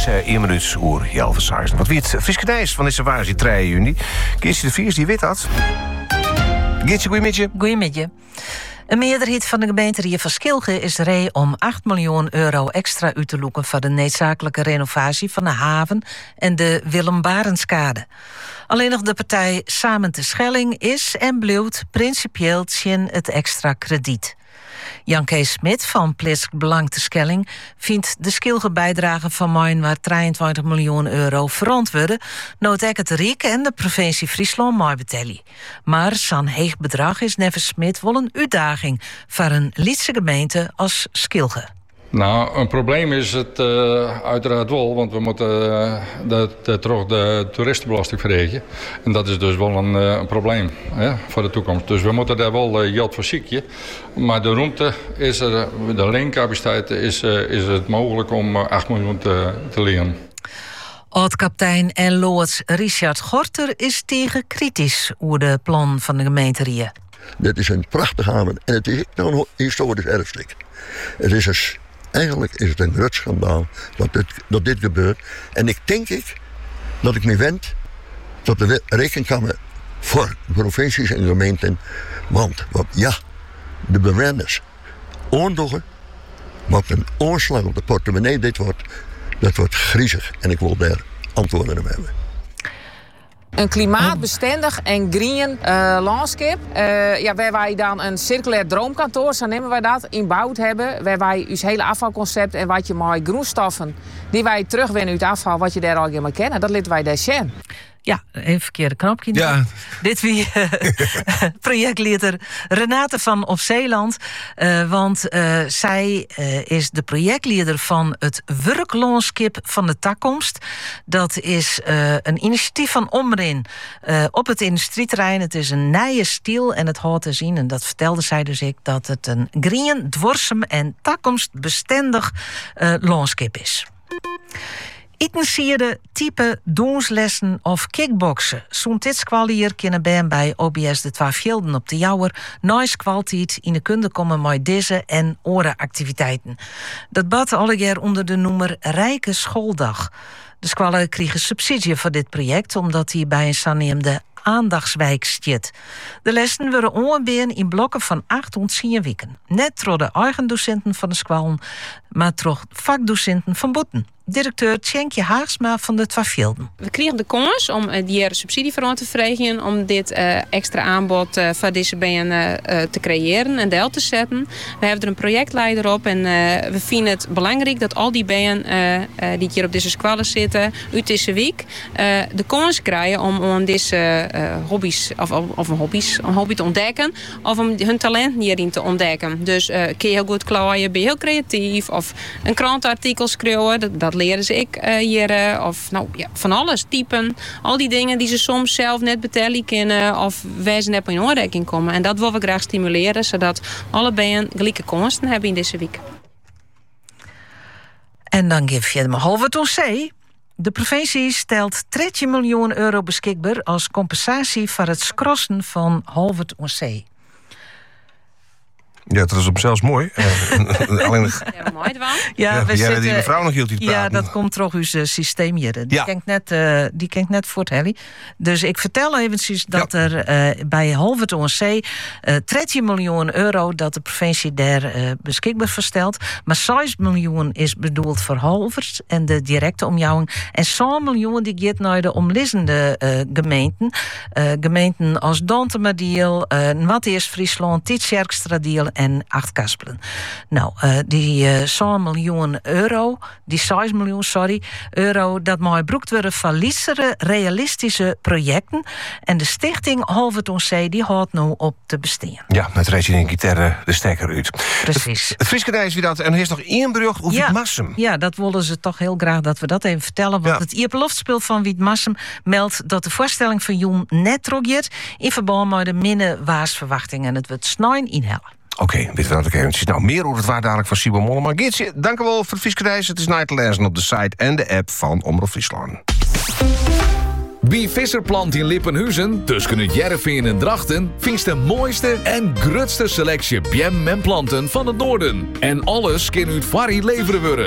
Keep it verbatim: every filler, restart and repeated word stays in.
is uh, één minuut oer Jelve Saizen. Wat wie het Friskernijs van deze waar is die drie juni. Geertje de Vries, die weet dat. Geertje, goeiemiddag. Goeiemiddag. Een meerderheid van de gemeente Rie van Skilge is ree om acht miljoen euro extra uit te loeken voor de noodzakelijke renovatie van de haven en de Willem Barentskade. Alleen nog de partij Samen te Schelling is en blijft principieel tjen het extra krediet. Jan Kees Smit van Plaatselijk Belang te Schelling vindt de Skilge bijdrage van Mayenwaard drieëntwintig miljoen euro verantwoorden, nood ek het Riek en de provincie Friesland mij betellen. Maar zo'n heeg bedrag is nevens Smit wel een uitdaging voor een Lietse gemeente als Skilge. Nou, een probleem is het uh, uiteraard wel, want we moeten uh, de, de, terug de toeristenbelasting verregen. En dat is dus wel een, uh, een probleem hè, voor de toekomst. Dus we moeten daar wel uh, geld voor zieken. Maar de ruimte is er, de leencapaciteit is, uh, is het mogelijk om uh, acht miljoen te, te lenen. Oud-kapitein en loods Richard Gorter is tegen kritisch over de plan van de gemeente Rie. Dit is een prachtige haven en het is nou een historisch erfstuk. Het is een Eigenlijk is het een groot schandaal dat dit, dat dit gebeurt. En ik denk ik dat ik me wend tot de rekenkamer voor provincies en gemeenten. Want wat, ja, de bewoners oordogen, wat een oorslag op de portemonnee dit wordt, dat wordt griezig. En ik wil daar antwoorden op hebben. Een klimaatbestendig en green uh, landscape. Uh, ja, waar wij dan een circulair droomkantoor, zo nemen wij dat, inbouwd hebben. Waar wij ons hele afvalconcept en wat je mooie groenstoffen die wij terugwinnen uit afval, wat je daar al helemaal kennen, dat laten wij daar zien. Ja, even verkeerde knopje. Ja. Dit wie uh, projectleider Renate van Op Zeeland. Uh, want uh, zij uh, is de projectleider van het werkloonskip van de toekomst. Dat is uh, een initiatief van Omrin uh, op het industrieterrein. Het is een nieuwe stijl en het houdt te zien, en dat vertelde zij dus ik, dat het een green, dwarsem en toekomstbestendig uh, loonskip is. Intensierde type doenslessen of kickboksen. Zo'n titskwalier kunnen bij bij O B S de Twaafjelden op de Jouwer nice kwaliteit in de kunde komen met deze en orenactiviteiten. Dat bad alle jaar onder de noemer Rijke Schooldag. De squallen kregen subsidie voor dit project omdat hij bij een saneemde aandachtswijk stiet. De lessen worden onbeen in blokken van acht tot tien weken. Net door de eigen docenten van de squallen, maar door vakdocenten van Boeten. Directeur Tjenkje Haagsma van de Twaafjelden. We kregen de kans om uh, die subsidie voor ons te vragen om dit uh, extra aanbod uh, voor deze benen uh, te creëren en deel te zetten. We hebben er een projectleider op en uh, we vinden het belangrijk dat al die benen uh, uh, die hier op deze squallen zitten uit deze week uh, de kans krijgen om, om deze uh, hobby's of, of een hobby's, een hobby te ontdekken of om hun talent hierin te ontdekken. Dus uh, kun je heel goed klaaien, ben je heel creatief of een krantenartikel schreeuwen, dat, dat leren ze ik uh, hier. Uh, of nou ja, van alles. Typen. Al die dingen die ze soms zelf net betellen kunnen. Of wij ze net in aanraking komen. En dat willen we graag stimuleren. Zodat alle bijen gelijke kansen hebben in deze week. En dan geef je hem halve tossee. De provincie stelt dertien miljoen euro beschikbaar als compensatie voor het skrossen van halve tossee. Ja, dat is op zelfs mooi. Uh, alleen... Ja, mooi dan. Ja, ja, we ja, zitten, die mevrouw nog hield die ja, dat komt toch uw uh, systeem hier. Die ja. kent net, uh, die kent net voor het heli. Dus ik vertel eventjes dat ja. er uh, bij halve O N C uh, dertien miljoen euro dat de provincie daar uh, beschikbaar verstelt. Maar zes miljoen is bedoeld voor Halvers en de directe omjouwing. En zo'n miljoen die gaat naar de omliggende uh, gemeenten. Uh, gemeenten als Dantemadiel, uh, Matthias-Friesland, Tietjerkstradiel en Achtkaspelen. Nou, uh, die uh, zo'n miljoen euro, die zes miljoen, sorry, euro, dat moet broekt worden van lietsere, realistische projecten. En de stichting Halve O N C die houdt nu op te besteden. Ja, met Regine in Giterre de stekker uit. Precies. Het, het Frieskenijs weer dat, en er is nog één brug over ja, Wietmassum. Ja, dat willen ze toch heel graag dat we dat even vertellen. Want ja. het Ierpeloftspel van Wietmassum meldt dat de voorstelling van Joen net trogjeert in verband met de minne-waarsverwachting. En het wordt snijn inhellen. Oké, okay, weten we dat ook eventjes. Nou, meer over het waar dadelijk van Simon Mollema. Geertje, dank u wel voor het Frieskenijs. Het is na te lezen op de site en de app van Omroep Friesland. Bij Visserplant in Lippenhuizen, tussen het Jervin en Drachten, vindt de mooiste en grootste selectie bjem en planten van het noorden. En alles kan uit Varrie leveren worden.